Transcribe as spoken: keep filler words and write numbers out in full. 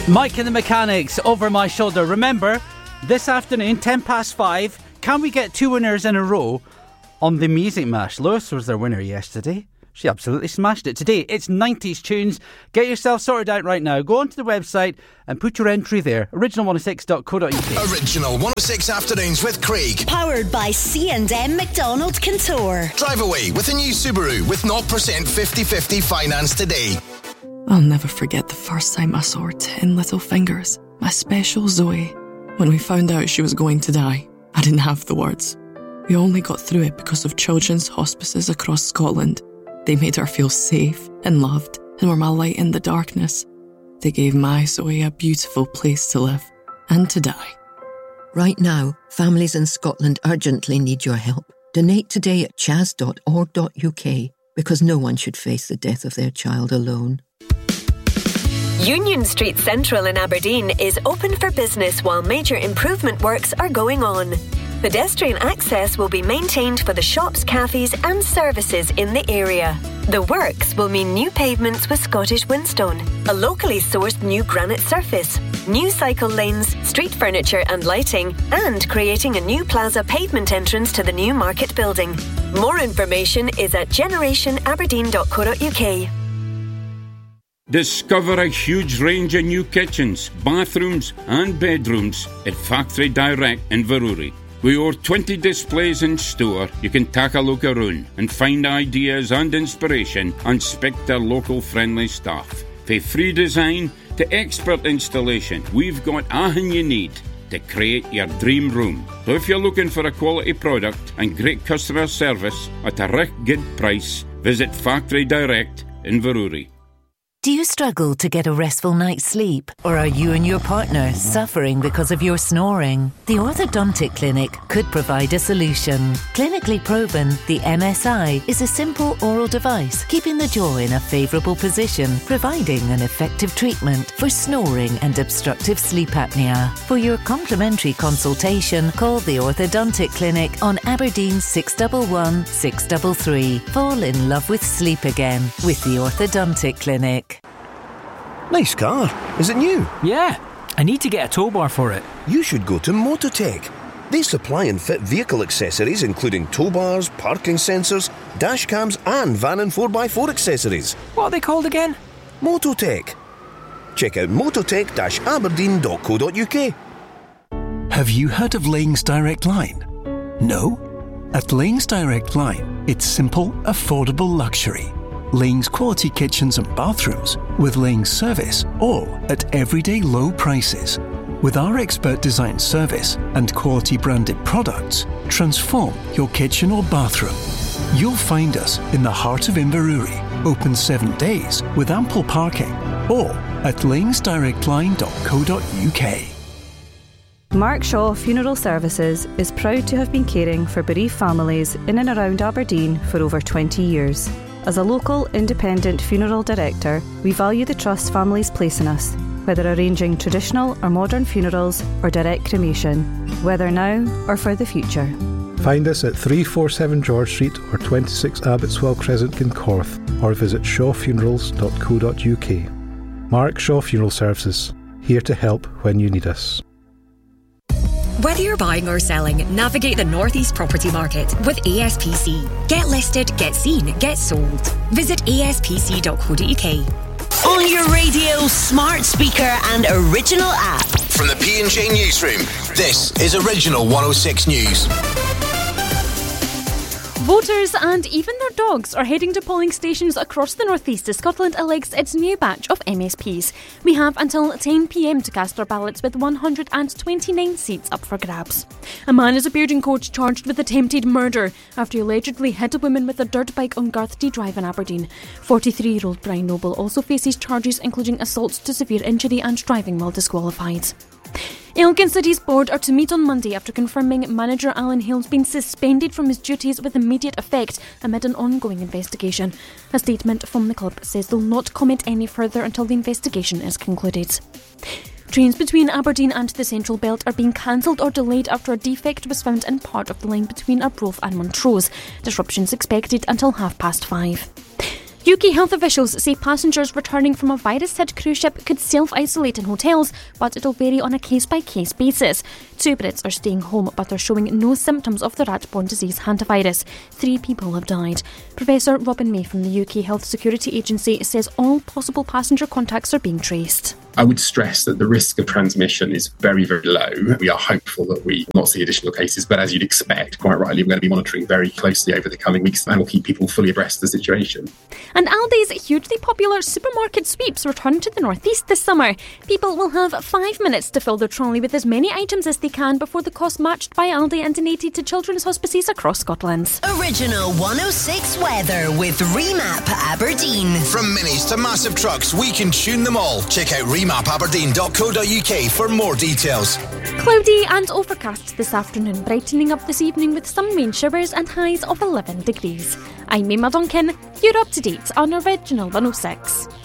Mike and the Mechanics, Over My Shoulder. Remember, this afternoon, ten past five, can we get two winners in a row on the Music Mash? Lois was their winner yesterday. She absolutely smashed it. Today, it's nineties tunes. Get yourself sorted out right now. Go onto the website and put your entry there. original one oh six dot co dot uk. Original one oh six Afternoons with Craig. Powered by C and M McDonald Contour. Drive away with a new Subaru with zero percent fifty fifty finance today. I'll never forget the first time I saw her ten little fingers, my special Zoe. When we found out she was going to die, I didn't have the words. We only got through it because of children's hospices across Scotland. They made her feel safe and loved and were my light in the darkness. They gave my Zoe a beautiful place to live and to die. Right now, families in Scotland urgently need your help. Donate today at chas dot org dot uk because no one should face the death of their child alone. Union Street Central in Aberdeen is open for business while major improvement works are going on. Pedestrian access will be maintained for the shops, cafes and services in the area. The works will mean new pavements with Scottish Whinstone, a locally sourced new granite surface, new cycle lanes, street furniture and lighting, and creating a new plaza pavement entrance to the new market building. More information is at generation aberdeen dot co dot uk. Discover a huge range of new kitchens, bathrooms and bedrooms at Factory Direct in Veruri. With over twenty displays in store, you can take a look around and find ideas and inspiration and speak to local friendly staff. From free design to expert installation, we've got everything you need to create your dream room. So if you're looking for a quality product and great customer service at a right good price, visit Factory Direct in Veruri. Do you struggle to get a restful night's sleep? Or are you and your partner suffering because of your snoring? The Orthodontic Clinic could provide a solution. Clinically proven, the M S I is a simple oral device keeping the jaw in a favourable position, providing an effective treatment for snoring and obstructive sleep apnea. For your complimentary consultation, call the Orthodontic Clinic on Aberdeen six one one, six three three. Fall in love with sleep again with the Orthodontic Clinic. Nice car. Is it new? Yeah. I need to get a tow bar for it. You should go to Mototech. They supply and fit vehicle accessories including tow bars, parking sensors, dash cams and van and four by four accessories. What are they called again? Mototech. Check out mototech dash aberdeen dot co dot uk. Have you heard of Laings Direct Line? No? At Laings Direct Line, it's simple, affordable luxury. Laings quality kitchens and bathrooms with Laings service, all at everyday low prices. With our expert design service and quality branded products, transform your kitchen or bathroom. You'll find us in the heart of Inverurie, open seven days with ample parking, or at laings direct line dot co dot uk. Mark Shaw Funeral Services is proud to have been caring for bereaved families in and around Aberdeen for over twenty years. As a local, independent funeral director, we value the trust families place in us, whether arranging traditional or modern funerals or direct cremation, whether now or for the future. Find us at three forty-seven George Street or twenty-six Abbotswell Crescent, Kincorth, or visit shaw funerals dot co dot uk. Mark Shaw Funeral Services, here to help when you need us. Whether you're buying or selling, navigate the Northeast property market with A S P C. Get listed, get seen, get sold. Visit A S P C dot co dot uk. On your radio, smart speaker and original app. From the P and J Newsroom, this is Original one oh six News. Voters and even their dogs are heading to polling stations across the northeast as Scotland elects its new batch of M S Ps. We have until ten p m to cast our ballots with one hundred twenty-nine seats up for grabs. A man has appeared in court charged with attempted murder after he allegedly hit a woman with a dirt bike on Garthdee Drive in Aberdeen. forty-three-year-old Brian Noble also faces charges including assault to severe injury and driving while disqualified. Elgin City's board are to meet on Monday after confirming manager Alan Hale's been suspended from his duties with immediate effect amid an ongoing investigation. A statement from the club says they'll not comment any further until the investigation is concluded. Trains between Aberdeen and the Central Belt are being cancelled or delayed after a defect was found in part of the line between Arbroath and Montrose. Disruptions expected until half past five. U K health officials say passengers returning from a virus-hit cruise ship could self-isolate in hotels, but it'll vary on a case-by-case basis. Two Brits are staying home but are showing no symptoms of the rat-borne disease hantavirus. Three people have died. Professor Robin May from the U K Health Security Agency says all possible passenger contacts are being traced. I would stress that the risk of transmission is very, very low. We are hopeful that we will not see additional cases, but as you'd expect, quite rightly, we're going to be monitoring very closely over the coming weeks and we'll keep people fully abreast of the situation. And Aldi's hugely popular supermarket sweeps return to the northeast this summer. People will have five minutes to fill their trolley with as many items as they can before the cost matched by Aldi and donated to children's hospices across Scotland. Original one oh six weather with Remap Aberdeen. From minis to massive trucks, we can tune them all. Check out remap aberdeen dot co dot uk for more details. Cloudy and overcast this afternoon, brightening up this evening with some rain showers and highs of eleven degrees. I'm Emma Duncan. You're up to date on Original one oh six.